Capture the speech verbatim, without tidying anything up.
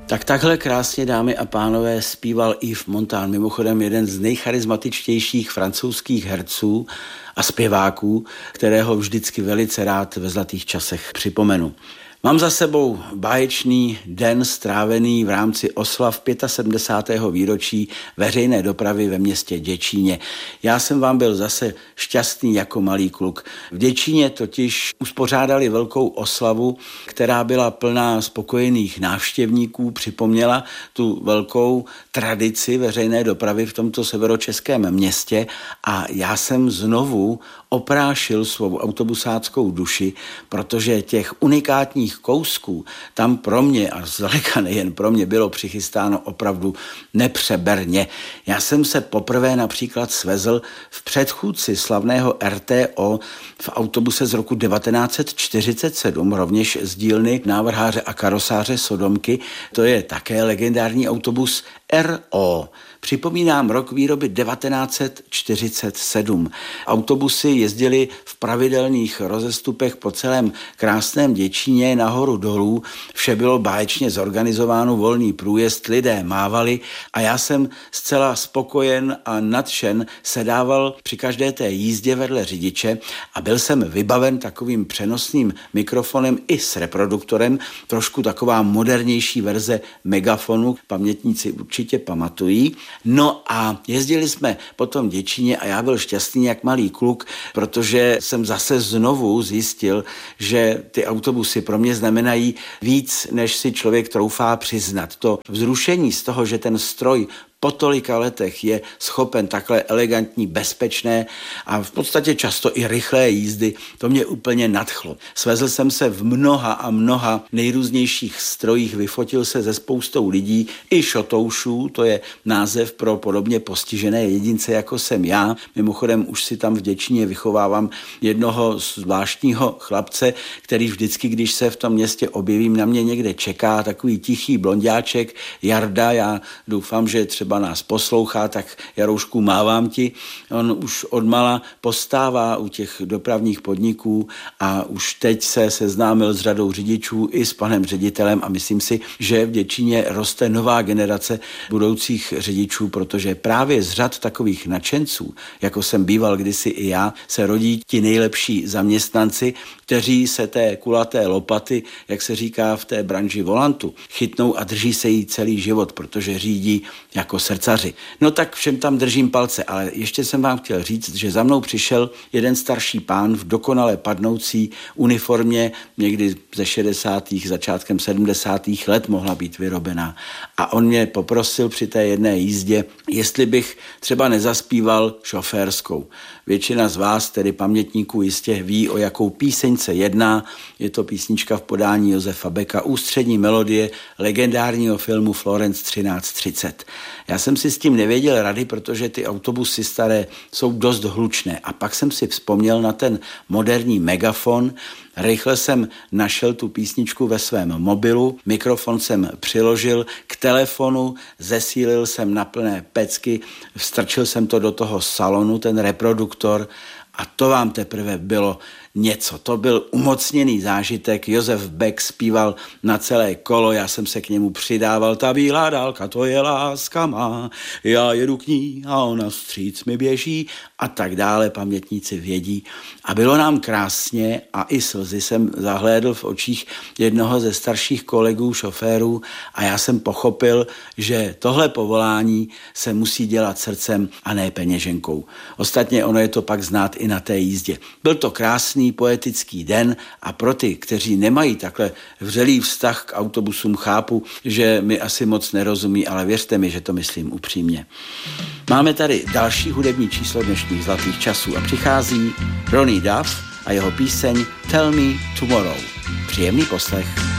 Tak takhle krásně, dámy a pánové, zpíval Yves Montand, mimochodem jeden z nejcharizmatičtějších francouzských herců a zpěváků, kterého vždycky velice rád ve zlatých časech připomenu. Mám za sebou báječný den strávený v rámci oslav sedmdesátého pátého výročí veřejné dopravy ve městě Děčíně. Já jsem vám byl zase šťastný jako malý kluk. V Děčíně totiž uspořádali velkou oslavu, která byla plná spokojených návštěvníků, připomněla tu velkou tradici veřejné dopravy v tomto severočeském městě a já jsem znovu oprášil svou autobusáckou duši, protože těch unikátních kousků tam pro mě, a zdaleka nejen pro mě, bylo přichystáno opravdu nepřeberně. Já jsem se poprvé například svezl v předchůdci slavného R T O v autobuse z roku devatenáct set čtyřicet sedm, rovněž z dílny návrháře a karosáře Sodomky. To je také legendární autobus R O. Připomínám rok výroby devatenáct set čtyřicet sedm. Autobusy jezdily v pravidelných rozestupech po celém krásném Děčíně nahoru dolů. Vše bylo báječně zorganizováno, volný průjezd, lidé mávali a já jsem zcela spokojen a nadšen sedával při každé té jízdě vedle řidiče a byl jsem vybaven takovým přenosným mikrofonem i s reproduktorem, trošku taková modernější verze megafonu, pamětníci určitě pamatují. No a jezdili jsme potom Děčíně a já byl šťastný jak malý kluk, protože jsem zase znovu zjistil, že ty autobusy pro mě znamenají víc, než si člověk troufá přiznat. To vzrušení z toho, že ten stroj po tolika letech je schopen takhle elegantní, bezpečné a v podstatě často i rychlé jízdy, to mě úplně nadchlo. Svezl jsem se v mnoha a mnoha nejrůznějších strojích, vyfotil se se spoustou lidí, i šotoušů, to je název pro podobně postižené jedince, jako jsem já. Mimochodem už si tam v Děčíně vychovávám jednoho zvláštního chlapce, který vždycky, když se v tom městě objevím, na mě někde čeká, takový tichý blonďáček Jarda, já doufám, že třeba nás poslouchá, tak Jaroušku, mávám ti. On už odmala postává u těch dopravních podniků a už teď se seznámil s řadou řidičů i s panem ředitelem a myslím si, že v Děčíně roste nová generace budoucích řidičů, protože právě z řad takových nadšenců, jako jsem býval kdysi i já, se rodí ti nejlepší zaměstnanci, kteří se té kulaté lopaty, jak se říká v té branži volantu, chytnou a drží se jí celý život, protože řídí jako srdcaři. No tak všem tam držím palce, ale ještě jsem vám chtěl říct, že za mnou přišel jeden starší pán v dokonale padnoucí uniformě, někdy ze šedesátých začátkem sedmdesátých let mohla být vyrobená. A on mě poprosil při té jedné jízdě, jestli bych třeba nezaspíval šoférskou. Většina z vás, tedy pamětníků, jistě ví, o jakou píseň se jedná. Je to písnička v podání Josefa Becka, ústřední melodie legendárního filmu Florence třináct třicet. Já jsem si s tím nevěděl rady, protože ty autobusy staré jsou dost hlučné. A pak jsem si vzpomněl na ten moderní megafon. Rychle jsem našel tu písničku ve svém mobilu, mikrofon jsem přiložil k telefonu, zesílil jsem na plné pecky, vstrčil jsem to do toho salonu, ten reproduktor, a to vám teprve bylo něco. To byl umocněný zážitek. Josef Beck zpíval na celé kolo, já jsem se k němu přidával. Ta bílá dálka, to je láska má, já jedu k ní a ona vstříc mi běží a tak dále, pamětníci vědí. A bylo nám krásně a i slzy jsem zahlédl v očích jednoho ze starších kolegů, šoférů a já jsem pochopil, že tohle povolání se musí dělat srdcem a ne peněženkou. Ostatně ono je to pak znát i na té jízdě. Byl to krásný poetický den a pro ty, kteří nemají takhle vřelý vztah k autobusům, chápu, že mi asi moc nerozumí, ale věřte mi, že to myslím upřímně. Máme tady další hudební číslo dnešních zlatých časů a přichází Ronnie Duff a jeho píseň Tell Me Tomorrow. Příjemný poslech.